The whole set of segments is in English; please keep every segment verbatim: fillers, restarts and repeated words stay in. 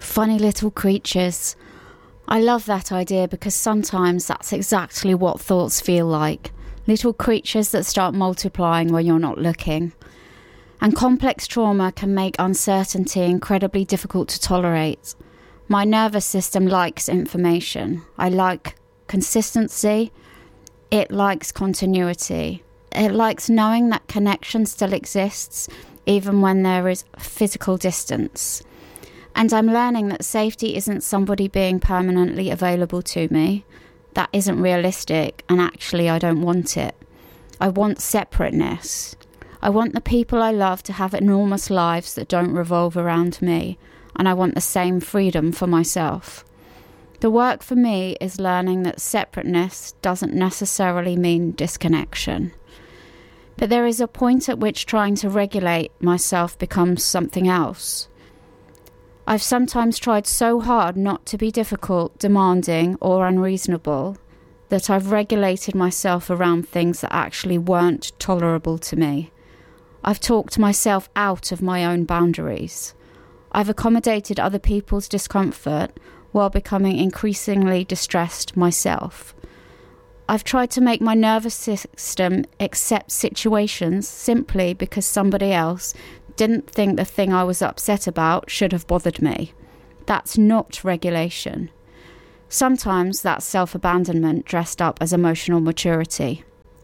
Funny little creatures. I love that idea because sometimes that's exactly what thoughts feel like. Little creatures that start multiplying when you're not looking. And complex trauma can make uncertainty incredibly difficult to tolerate. My nervous system likes information. I like consistency. It likes continuity. It likes knowing that connection still exists, even when there is physical distance. And I'm learning that safety isn't somebody being permanently available to me. That isn't realistic, and actually I don't want it. I want separateness. I want the people I love to have enormous lives that don't revolve around me, and I want the same freedom for myself. The work for me is learning that separateness doesn't necessarily mean disconnection. But there is a point at which trying to regulate myself becomes something else. I've sometimes tried so hard not to be difficult, demanding, or unreasonable that I've regulated myself around things that actually weren't tolerable to me. I've talked myself out of my own boundaries. I've accommodated other people's discomfort while becoming increasingly distressed myself. I've tried to make my nervous system accept situations simply because somebody else didn't think the thing I was upset about should have bothered me. That's not regulation. Sometimes that's self-abandonment dressed up as emotional maturity.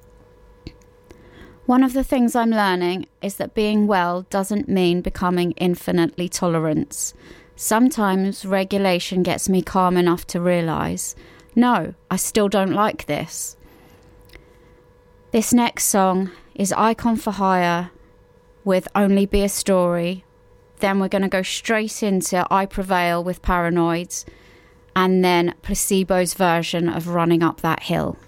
One of the things I'm learning is that being well doesn't mean becoming infinitely tolerant. Sometimes regulation gets me calm enough to realise, no, I still don't like this. This next song is Icon for Hire with Only Be a Story. Then we're going to go straight into I Prevail with Paranoid, and then Placebo's version of Running Up That Hill.